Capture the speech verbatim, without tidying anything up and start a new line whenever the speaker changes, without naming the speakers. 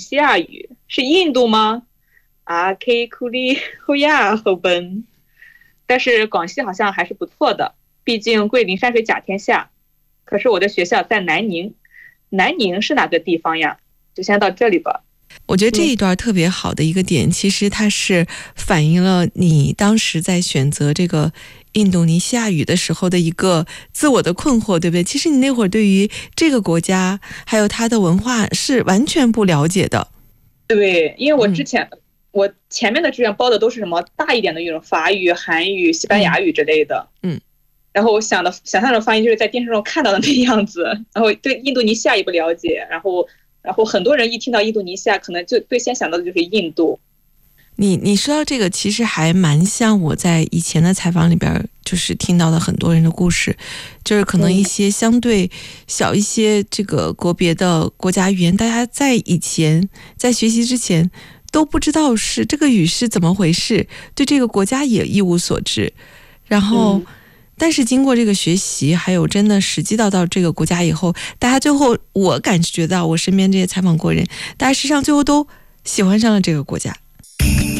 西亚语，是印度吗？啊，K 库里后亚后奔。但是广西好像还是不错的，毕竟桂林山水甲天下。可是我的学校在南宁，南宁是哪个地方呀？就先到这里吧。
我觉得这一段特别好的一个点，其实它是反映了你当时在选择这个印度尼西亚语的时候的一个自我的困惑，对不对？其实你那会儿对于这个国家还有它的文化是完全不了解的。
对，因为我之前、嗯、我前面的志愿报的都是什么大一点的语种，法语、韩语、西班牙语之类的。
嗯，
然后我想的想象的发音就是在电视上看到的那样子，然后对印度尼西亚也不了解，然后然后很多人一听到印度尼西亚，可能就最先想到的就是印度。
你你说到这个，其实还蛮像我在以前的采访里边就是听到的很多人的故事，就是可能一些相对小一些这个国别的国家语言，大家在以前在学习之前都不知道是这个语是怎么回事，对这个国家也一无所知。然后、嗯、但是经过这个学习，还有真的实际到到这个国家以后，大家最后我感觉到我身边这些采访过人，大家实际上最后都喜欢上了这个国家。